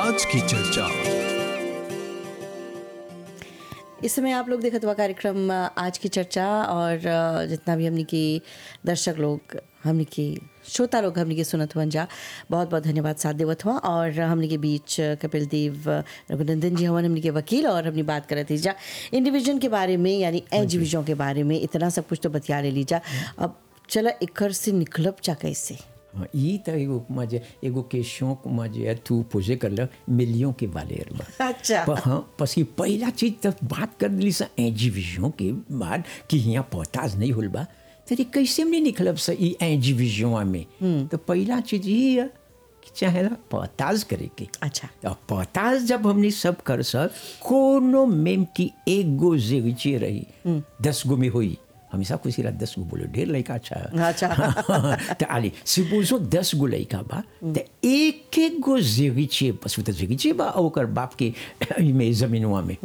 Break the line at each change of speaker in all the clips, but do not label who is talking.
आज की चर्चा।
इस समय आप लोग देखत हुआ कार्यक्रम आज की चर्चा और जितना भी हमने की दर्शक लोग हमने की श्रोता लोग हमने की सुनत हुआ जा बहुत बहुत धन्यवाद साथ देवत हुआ। और हमने के बीच कपिल देव रघुनंदन जी हवन हमने के वकील और अपनी बात करत थी जा इंडिविजन के बारे में यानी एजीविजों के बारे में इतना सब कुछ तो बतिया ले लीजा। अब चला एकर से निकलब जा कैसे
ई त एगो मजे एगो क्वेश्चन मजे तू पूछे कर मिलियों के बारे में।
अच्छा
हाँ पसी पहला चीज तब बात कर ली सा एजीविजों के बाद कि यहाँ पोताज नहीं होल बा तेरी कैसे में निकलब सा ई एजीविजों में। तो पहला चीज ये है कि चाहेला पोताज करे के।
अच्छा
अब पोताज जब हमने सब कर सक कोनो मेम की एगो जेविचे रही 10 गो में हुई हमेशा खुशी रहा 10 गो बोलो ढेर लड़का अच्छा है।
अच्छा
तो आली सिपोजो 10 गो लड़का बा तो एक एक गो जेगिचे पशु तो जेगिचे बा ओकर बाप के में जमीनवा में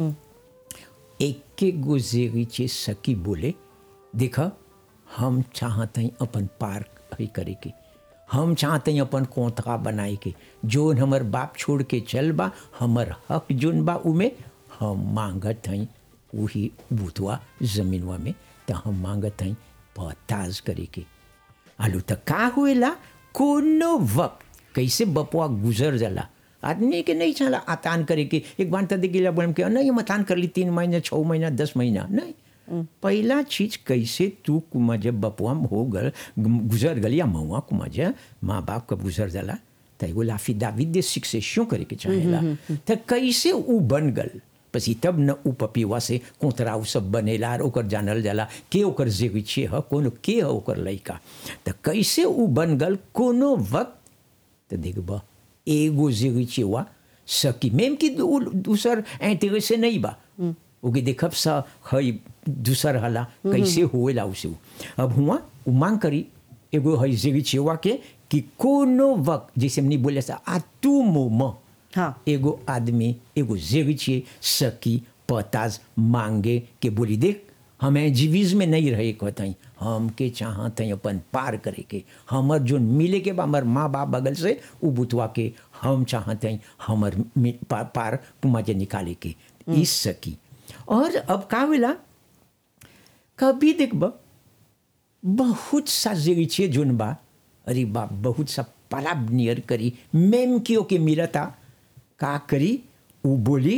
एक एक गो जेगिचे सकी बोले देखा हम चाहते हैं अपन पार्क ही करे के हम चाहते हैं अपन कोंतरा बनाए के जोन हमर बाप छोड़ के चल बा हमर हक जोन बा उमे हम मांगत हैं वही बूतवा जमीनवा में तो हम मांगत हैं पोताज करे के। आलू तो का हुएला कोनो वक्त कैसे बपुआ गुजर जाला आदमी के नहीं चला आतान करे के एक बार तो देखिला बोल के नहीं मतान कर ली 3 महीना 6 महीना 10 महीना नहीं। पहला चीज कैसे तू कुमा जब बपुआ हो गल गुजर गल या मऊआ कुमा जब माँ बाप का गुजर जाला तो एगो लाफी दाविद सक्सेशन करे के चाहेला तो कैसे उ बन गल पसी तब न उ पपीवा से कोतरा उ सब बनेला ओकर जानल जाला के ओकर जेविचे ह कोनो के ह ओकर लइका तो कैसे उ बन गल कोनो वक्त तो देखबा एगो जेविचे वा सकी मेम की दूसर ऐते से नहीं बा ओके देखब सा हई दूसर हला कैसे होएला उसे अब हुआ उ मांग करी एगो हई जेविचे वा के कि कोनो वक्त जैसे हमनी बोले सा आ तू मोम
हाँ
एगो आदमी एगो जेविचे सकी पोताज मांगे के बोली देख हमें जीविज में नहीं रहे कहते हम के चाहते हैं अपन पार करे के हमर जो मिले के बा हमर माँ बाप बगल से उ बुतवा के हम चाहते हैं हमर पार मजे निकाले के इस सकी। और अब का वेला कभी देखब बहुत सा जेविचे जोन बा अरे बाप बहुत सा पलाब नियर करी मेम कियो के मिलता का करी उ बोली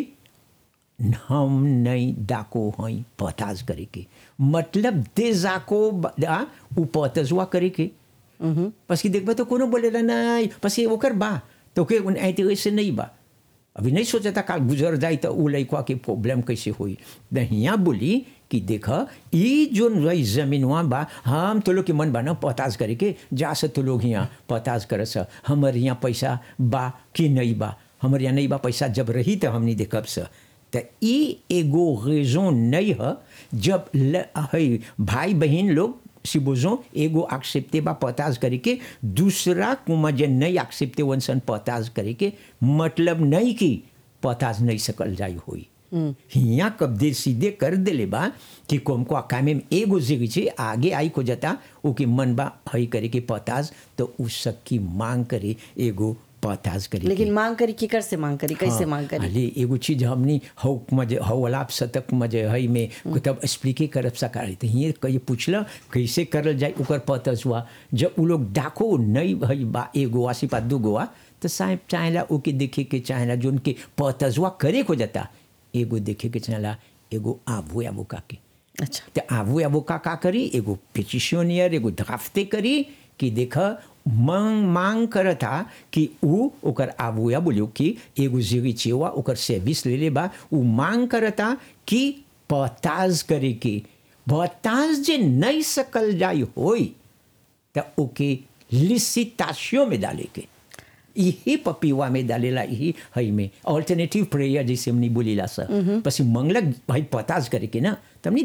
हम नहीं डाको हई पोताज करे के मतलब दे जाको उ पोतजवा करे के पसी देखबा तो कोनो बोलेला नहीं पसी ओकर बा तो के उन ऐते से नहीं बा अभी नहीं सोचता काल गुजर जाए तो उ लइका के प्रॉब्लम कैसे होई दहिया बोली कि देखा ई जो रही जमीनवा बा हम तो लोग के मन बा ना पोताज करे के जा से तो लोग यहाँ पोताज कर स हमर यहाँ पैसा बा कि नहीं बा हमर यहाँ नहीं बा पैसा जब रही तो हमने देखब स तो ई एगो रेजोन नहीं है जब भाई बहन लोग सिबोजो एगो एक्सेप्टे बा पोताज करे के दूसरा कुमा जे नहीं एक्सेप्टे वंसन पोताज करे के मतलब नहीं कि पोताज नहीं सकल जाई होई हिया कब दे सीधे कर देले बा कि कोमको कामे में एगो जेगी आगे आई को जता ओके मन बा हई करे के पोताज तो उ सकी मांग करे एगो पोताज करे
लेकिन मांग करी केकर से मांग करी कैसे मांग करी
अरे एगो चीज हमनी हौ मजे हौ अलाप शतक मजे हई में तब एक्सप्लिके करब सका तो हिये कहीं पूछला कैसे करल जाए ओकर पोताज हुआ जब उ लोग डाको नहीं हई बा एगो आसी पा दू गोवा तो साहब चाहेला ओके देखे के चाहेला जो उनके पोताजवा करे को जाता एगो देखे के चाहेला एगो आबू या बुका के।
अच्छा
तो आबू या बुका का करी एगो पिटिशनियर एगो ड्राफ्टे करी कि देखा मांग करता कि उ ओकर आबूया बोलियो कि एगो जेविचे वा ओकर सर्विस ले ले बा उ मांग करता कि पोताज करे के पोताज जे नहीं सकल जाई होई तो ओके लिसिटाशियो में डाले के यही पपीवा में डालेला यही हई में ऑल्टरनेटिव प्रेयर जैसे हमने बोलीला सर पसी मंगलक भाई पोताज करे के ना तब